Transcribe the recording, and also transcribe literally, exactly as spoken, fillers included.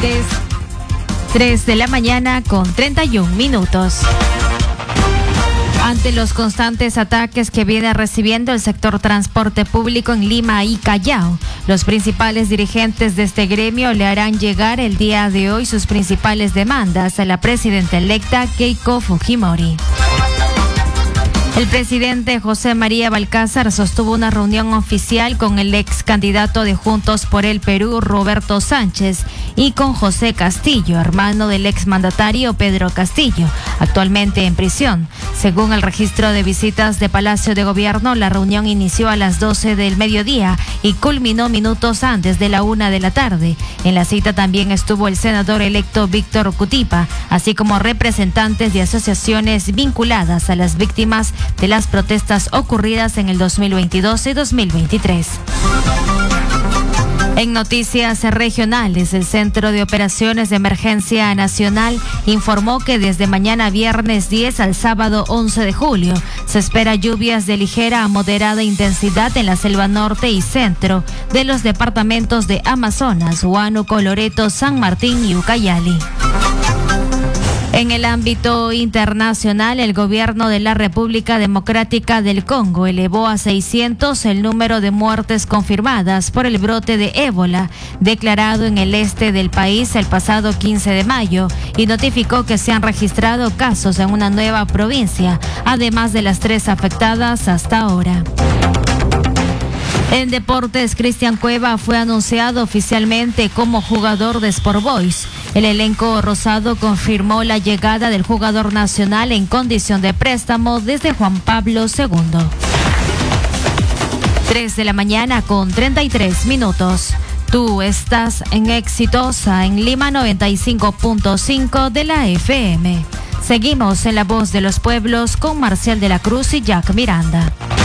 tres de la mañana con treinta y un minutos. Ante los constantes ataques que viene recibiendo el sector transporte público en Lima y Callao, los principales dirigentes de este gremio le harán llegar el día de hoy sus principales demandas a la presidenta electa Keiko Fujimori. El presidente José María Balcázar sostuvo una reunión oficial con el ex candidato de Juntos por el Perú, Roberto Sánchez, y con José Castillo, hermano del ex mandatario Pedro Castillo, actualmente en prisión. Según el registro de visitas de Palacio de Gobierno, la reunión inició a las doce del mediodía y culminó minutos antes de la una de la tarde. En la cita también estuvo el senador electo Víctor Cutipa, así como representantes de asociaciones vinculadas a las víctimas de las protestas ocurridas en el dos mil veintidós y dos mil veintitrés. En noticias regionales, el Centro de Operaciones de Emergencia Nacional informó que desde mañana viernes diez al sábado once de julio se espera lluvias de ligera a moderada intensidad en la selva norte y centro de los departamentos de Amazonas, Huánuco, Loreto, San Martín y Ucayali. En el ámbito internacional, el gobierno de la República Democrática del Congo elevó a seiscientos el número de muertes confirmadas por el brote de ébola declarado en el este del país el pasado quince de mayo y notificó que se han registrado casos en una nueva provincia, además de las tres afectadas hasta ahora. En deportes, Cristian Cueva fue anunciado oficialmente como jugador de Sport Boys. El elenco rosado confirmó la llegada del jugador nacional en condición de préstamo desde Juan Pablo segundo. tres de la mañana con treinta y tres minutos. Tú estás en Exitosa en Lima noventa y cinco punto cinco de la F M. Seguimos en La Voz de los Pueblos con Marcial de la Cruz y Jack Miranda.